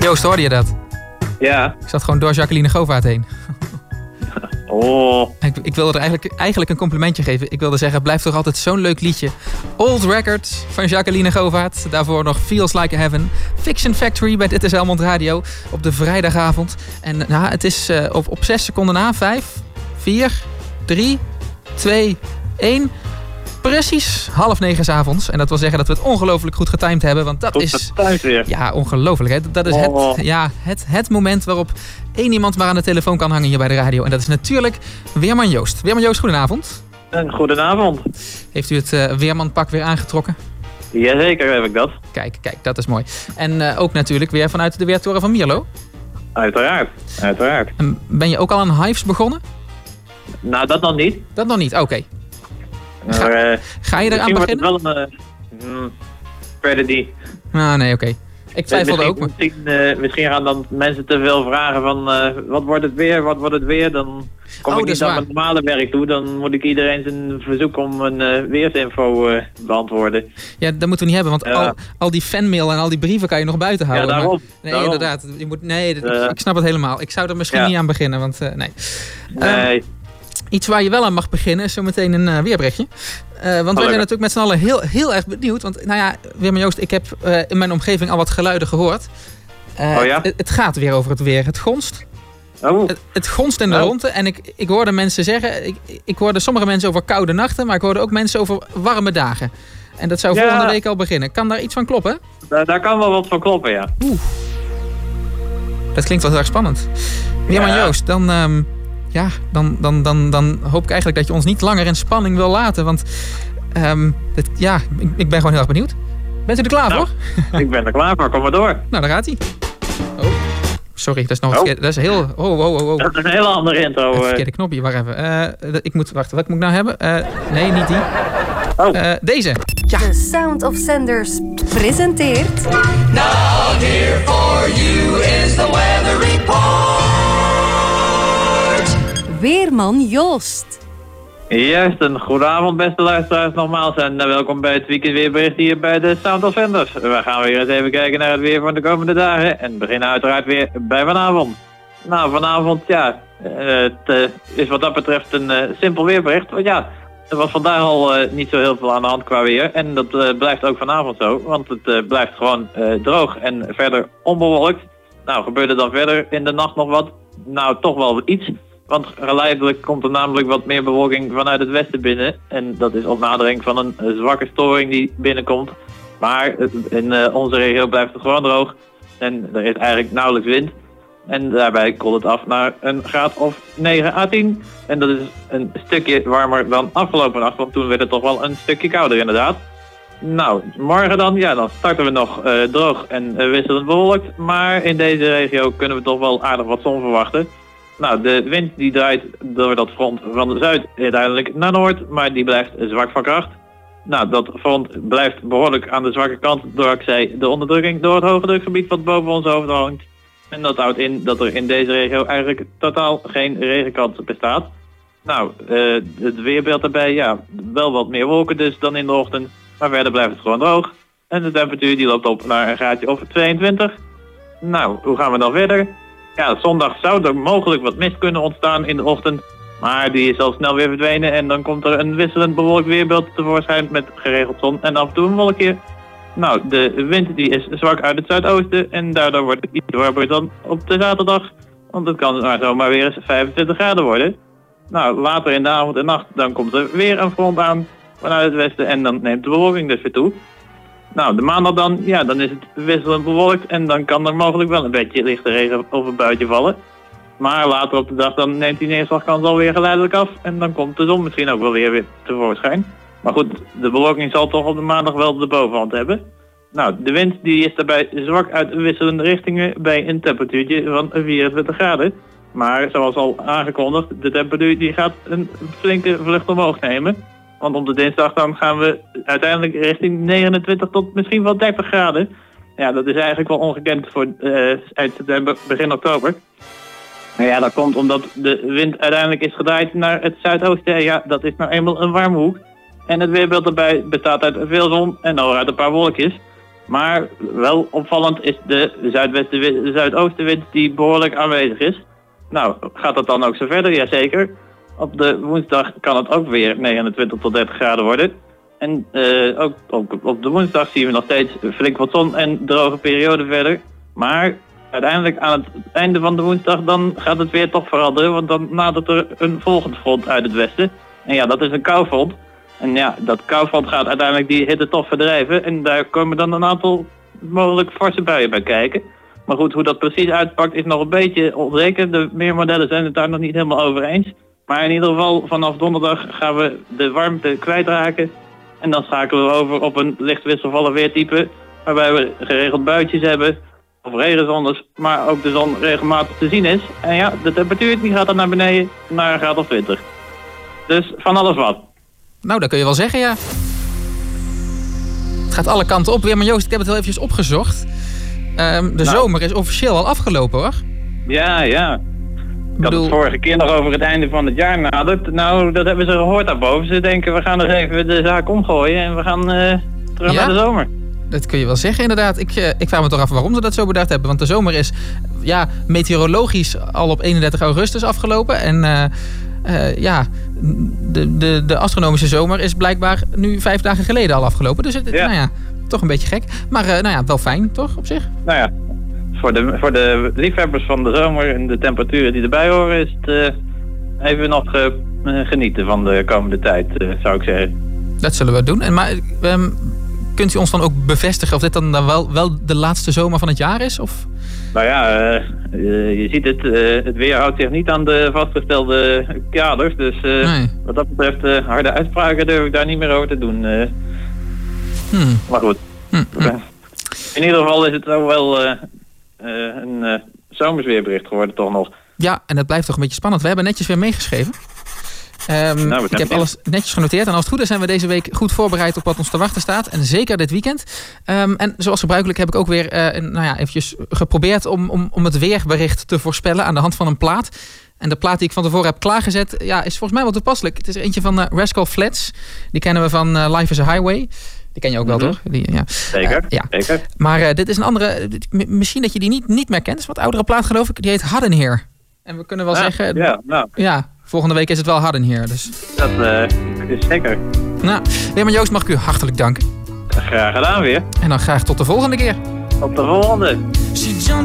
Joost, hoorde je dat? Ja. Ik zat gewoon door Jacqueline Govaert heen. Oh. Ik wilde er eigenlijk een complimentje geven. Ik wilde zeggen, het blijft toch altijd zo'n leuk liedje. Old Record van Jacqueline Govaert. Daarvoor nog Feels Like a Heaven. Fiction Factory bij Dit is Helmond Radio. Op de vrijdagavond. En het is op 6 seconden na. 5, 4, 3, 2, 1... Precies 8:30 s'avonds. En dat wil zeggen dat we het ongelooflijk goed getimed hebben. Want dat goed is... Weer. Ja, ongelooflijk. Hè? Dat is het moment waarop één iemand maar aan de telefoon kan hangen hier bij de radio. En dat is natuurlijk Weerman Joost. Weerman Joost, goedenavond. Goedenavond. Heeft u het Weermanpak weer aangetrokken? Jazeker heb ik dat. Kijk, dat is mooi. En ook natuurlijk weer vanuit de Weertoren van Mierlo. Uiteraard. En ben je ook al aan Hives begonnen? Nou, dat nog niet. Dat nog niet, oké. Ga je eraan beginnen? Wordt het wel verder die. Ah, nee, oké. Ik twijfelde ook. Misschien gaan dan mensen te veel vragen van wat wordt het weer? Dan kom ik niet aan mijn normale werk toe. Dan moet ik iedereen zijn verzoek om een weersinfo beantwoorden. Ja, dat moeten we niet hebben, want al die fanmail en al die brieven kan je nog buiten houden. Ja, daarom. Maar, nee, inderdaad. Ik snap het helemaal. Ik zou er misschien niet aan beginnen, want nee. Nee. Iets waar je wel aan mag beginnen is zometeen een weerberichtje. Want we zijn natuurlijk met z'n allen heel erg benieuwd. Want nou ja, Weerman Joost, ik heb in mijn omgeving al wat geluiden gehoord. Het gaat weer over het weer. Het gonst. Het gonst in de ronde. En ik hoorde mensen zeggen, ik hoorde sommige mensen over koude nachten, maar ik hoorde ook mensen over warme dagen. En dat zou volgende week al beginnen. Kan daar iets van kloppen? Daar kan wel wat van kloppen, ja. Oeh. Dat klinkt wel heel erg spannend. Weerman Joost, dan hoop ik eigenlijk dat je ons niet langer in spanning wil laten. Want ik ben gewoon heel erg benieuwd. Bent u er klaar voor? Ik ben er klaar voor, kom maar door. Nou, daar gaat hij. Oh, sorry, dat is nog verkeerd. Dat is heel... Oh. Dat is een hele andere intro. Het verkeerde knopje, wacht even. Ik moet, wachten, wat moet ik nou hebben? Nee, niet die. Deze. Ja. The Sound of Sanders presenteert... Now here for you is the weather report. Weerman Joost. Juist, een goedenavond beste luisteraars nogmaals en welkom bij het weekendweerbericht hier bij de Sound of Sanders. We gaan weer eens even kijken naar het weer van de komende dagen en beginnen uiteraard weer bij vanavond. Nou, vanavond het is wat dat betreft een simpel weerbericht, want er was vandaag al niet zo heel veel aan de hand qua weer en dat blijft ook vanavond zo, want het blijft gewoon droog en verder onbewolkt. Nou, gebeurt er dan verder in de nacht nog wat? Nou, toch wel iets. Want geleidelijk komt er namelijk wat meer bewolking vanuit het westen binnen. En dat is op nadering van een zwakke storing die binnenkomt. Maar in onze regio blijft het gewoon droog. En er is eigenlijk nauwelijks wind. En daarbij koelt het af naar een graad of 9 à 10. En dat is een stukje warmer dan afgelopen nacht. Want toen werd het toch wel een stukje kouder inderdaad. Nou, morgen dan starten we nog droog en wisselend bewolkt. Maar in deze regio kunnen we toch wel aardig wat zon verwachten. Nou, de wind die draait door dat front van de zuid uiteindelijk naar noord, maar die blijft zwak van kracht. Nou, dat front blijft behoorlijk aan de zwakke kant door de onderdrukking door het hoge drukgebied wat boven ons hoofd hangt. En dat houdt in dat er in deze regio eigenlijk totaal geen regenkans bestaat. Nou, het weerbeeld daarbij, wel wat meer wolken dus dan in de ochtend, maar verder blijft het gewoon droog. En de temperatuur die loopt op naar een graadje of 22. Nou, hoe gaan we dan verder? Ja, zondag zou er mogelijk wat mist kunnen ontstaan in de ochtend. Maar die is al snel weer verdwenen en dan komt er een wisselend bewolkt weerbeeld tevoorschijn met geregeld zon en af en toe een wolkje. Nou, de wind die is zwak uit het zuidoosten en daardoor wordt het iets warmer dan op de zaterdag. Want het kan maar zomaar weer eens 25 graden worden. Nou, later in de avond en nacht dan komt er weer een front aan vanuit het westen en dan neemt de bewolking dus weer toe. Nou, de maandag dan is het wisselend bewolkt en dan kan er mogelijk wel een beetje lichte regen of een buitje vallen. Maar later op de dag dan neemt die neerslagkans alweer geleidelijk af en dan komt de zon misschien ook wel weer tevoorschijn. Maar goed, de bewolking zal toch op de maandag wel de bovenhand hebben. Nou, de wind die is daarbij zwak uit wisselende richtingen bij een temperatuurtje van 24 graden. Maar zoals al aangekondigd, de temperatuur die gaat een flinke vlucht omhoog nemen. Want op de dinsdag dan gaan we uiteindelijk richting 29 tot misschien wel 30 graden. Ja, dat is eigenlijk wel ongekend voor eind september, begin oktober. Nou ja, dat komt omdat de wind uiteindelijk is gedraaid naar het zuidoosten. Ja, dat is nou eenmaal een warme hoek. En het weerbeeld daarbij bestaat uit veel zon en uit een paar wolkjes. Maar wel opvallend is de zuidoostenwind die behoorlijk aanwezig is. Nou, gaat dat dan ook zo verder? Jazeker. Op de woensdag kan het ook weer 29 tot 30 graden worden. En ook op de woensdag zien we nog steeds flink wat zon en droge periode verder. Maar uiteindelijk aan het einde van de woensdag dan gaat het weer toch veranderen. Want dan nadert er een volgend front uit het westen. En ja, dat is een koufront. En ja, dat koufront gaat uiteindelijk die hitte toch verdrijven. En daar komen dan een aantal mogelijk forse buien bij kijken. Maar goed, hoe dat precies uitpakt is nog een beetje onzeker. De meermodellen zijn het daar nog niet helemaal over eens. Maar in ieder geval, vanaf donderdag gaan we de warmte kwijtraken. En dan schakelen we over op een licht wisselvallig weertype. Waarbij we geregeld buitjes hebben. Of regenzones, maar ook de zon regelmatig te zien is. En ja, de temperatuur die gaat dan naar beneden naar een graad of 20. Dus van alles wat. Nou, dat kun je wel zeggen, ja. Het gaat alle kanten op weer. Maar Joost, ik heb het wel eventjes opgezocht. De zomer is officieel al afgelopen, hoor. Ja. Ik had het vorige keer nog over het einde van het jaar nadert. Nou, dat hebben ze gehoord daarboven. Ze denken, we gaan er even de zaak omgooien en we gaan terug naar de zomer. Dat kun je wel zeggen, inderdaad. Ik vraag me toch af waarom ze dat zo bedacht hebben. Want de zomer is meteorologisch al op 31 augustus afgelopen. En de astronomische zomer is blijkbaar nu 5 dagen geleden al afgelopen. Dus toch een beetje gek. Maar wel fijn, toch, op zich? Nou ja, voor de liefhebbers van de zomer en de temperaturen die erbij horen... is het even nog genieten van de komende tijd, zou ik zeggen. Dat zullen we doen. Maar kunt u ons dan ook bevestigen of dit dan wel de laatste zomer van het jaar is? Of? Nou ja, je ziet het weer houdt zich niet aan de vastgestelde kaders. Dus wat dat betreft harde uitspraken durf ik daar niet meer over te doen. Maar goed. In ieder geval is het ook wel een zomersweerbericht geworden toch nog. Ja, en het blijft toch een beetje spannend. We hebben netjes weer meegeschreven. Ik heb alles netjes genoteerd. En als het goed is zijn we deze week goed voorbereid op wat ons te wachten staat. En zeker dit weekend. En zoals gebruikelijk heb ik ook weer eventjes geprobeerd om het weerbericht te voorspellen aan de hand van een plaat. En de plaat die ik van tevoren heb klaargezet is volgens mij wel toepasselijk. Het is er eentje van Rascal Flatts. Die kennen we van Life is a Highway. Die ken je ook wel, toch? Zeker, zeker. Maar dit is een andere... Misschien dat je die niet meer kent. Het is wat oudere plaat, geloof ik. Die heet Harden Here. En we kunnen wel zeggen... Ja, volgende week is het wel Harden Here. Dus. Dat is zeker. Nou, Weerman Joost, mag ik u hartelijk danken. Graag gedaan weer. En dan graag tot de volgende keer. Tot de volgende.